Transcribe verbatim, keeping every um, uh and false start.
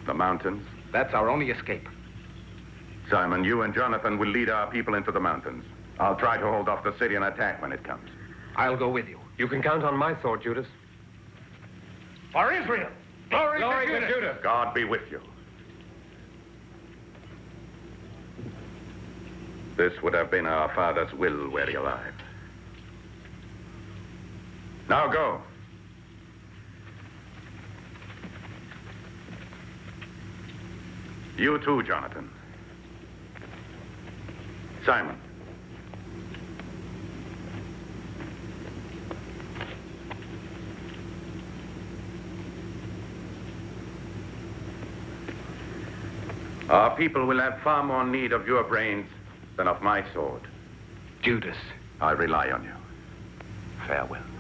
The mountains? That's our only escape. Simon, you and Jonathan will lead our people into the mountains. I'll try to hold off the Syrian attack when it comes. I'll go with you. You can count on my sword, Judas. For Israel! Glory, Glory to to Judas! Judas! God be with you. This would have been our father's will were he alive. Now go. You too, Jonathan. Simon. Our people will have far more need of your brains than of my sword. Judas. I rely on you. Farewell.